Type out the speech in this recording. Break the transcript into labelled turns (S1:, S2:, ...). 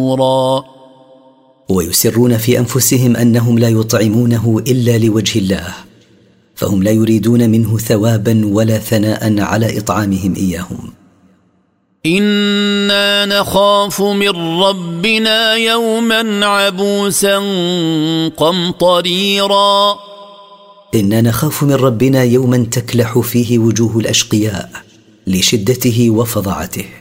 S1: ويسرون في أنفسهم أنهم لا يطعمونه إلا لوجه الله، فهم لا يريدون منه ثوابا ولا ثناء على إطعامهم إياهم.
S2: إنا نخاف من ربنا يوما عبوسا قمطريرا.
S1: إنا نخاف من ربنا يوما تكلح فيه وجوه الأشقياء لشدته وفظاعته.